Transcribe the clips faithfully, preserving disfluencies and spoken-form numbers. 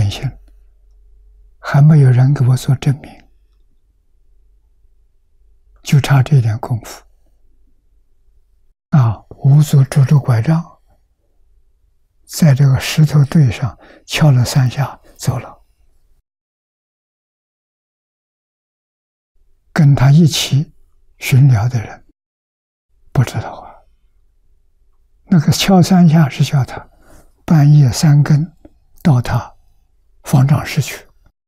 见性，还没有人给我做证明，就差这点功夫啊！五祖拄着拐杖，在这个石头堆上敲了三下，走了。跟他一起巡疗的人不知道啊，那个敲三下是叫他半夜三更到他方丈室去。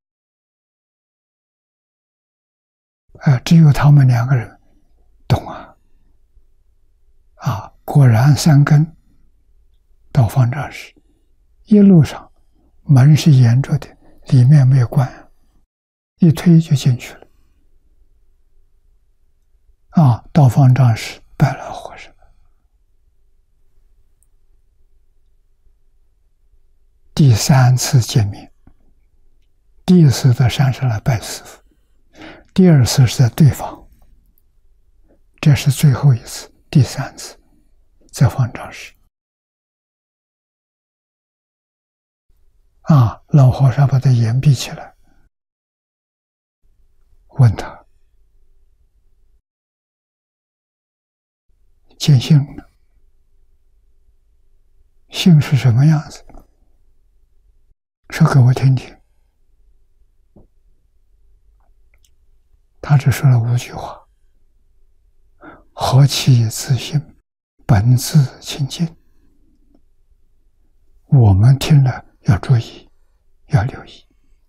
啊，只有他们两个人懂啊！啊，果然三更到方丈室，一路上门是严着的，里面没有关，一推就进去了。啊，到方丈室拜了和尚，第三次见面。第一次在山上来拜师父，第二次是在对方，这是最后一次，第三次在方丈室。啊，老和尚把他眼闭起来，问他见性了，性是什么样子？说给我听听。他只说了五句话：何其自性，本自清净。我们听了要注意，要留意。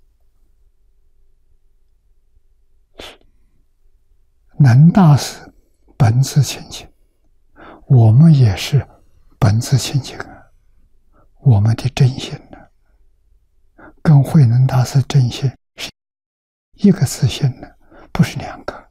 能大师本自清净，我们也是本自清净啊。我们的真心呢，跟慧能大师真心是一个自性呢，不是两个。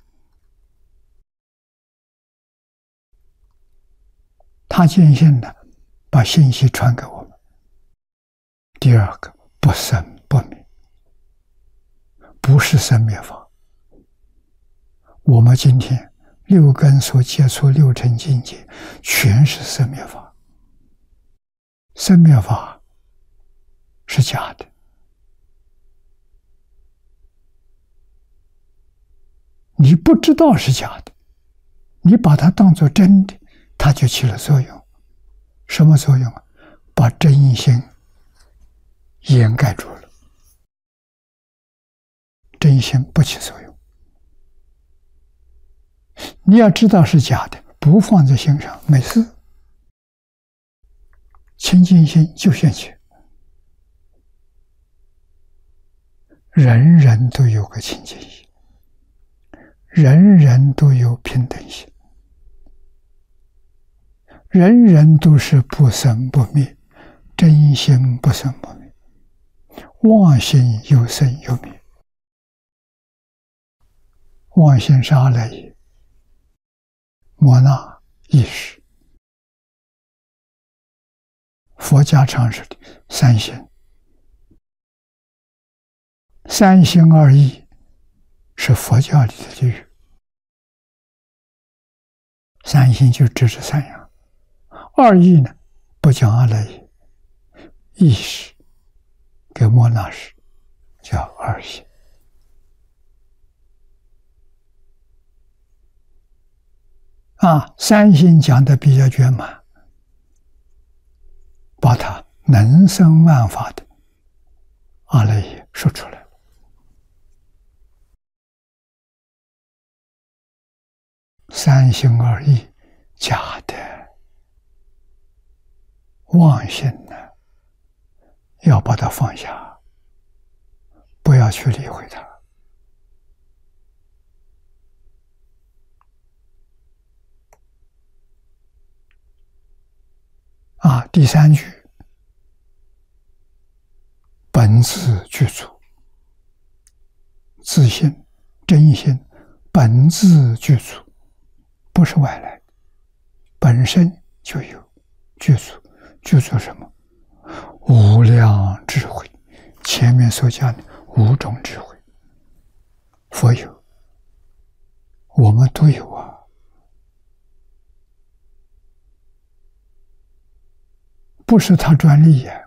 他见性呢，把信息传给我们。第二个，不生不灭，不是生灭法。我们今天六根所接触六尘境界，全是生灭法。生灭法是假的，你不知道是假的，你把它当作真的，它就起了作用。什么作用啊？把真心掩盖住了，真心不起作用。你要知道是假的，不放在心上没事，清净心就现前。人人都有个清净心，人人都有平等心，人人都是不生不灭，真心不生不灭，妄心有生有灭。妄心是阿赖耶，摩那意识，佛家常说的三心。三心二意是佛教里的语，三心就指这三样，二意呢不讲阿赖耶，意识跟摩那识叫二心。啊，三心讲的比较圆满，把它能生万法的阿赖耶说出来。三心二意，假的，妄心呢，要把它放下，不要去理会它。啊，第三句，本自具足，自性、真心，本自具足，不是外来的，本身就有具足。具足什么？无量智慧。前面所讲的五种智慧，佛有，我们都有啊。不是他专利呀、啊，